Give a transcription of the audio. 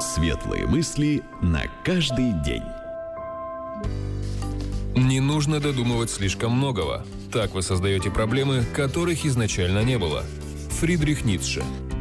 Светлые мысли на каждый день. Не нужно додумывать слишком многого. Так вы создаете проблемы, которых изначально не было. Фридрих Ницше.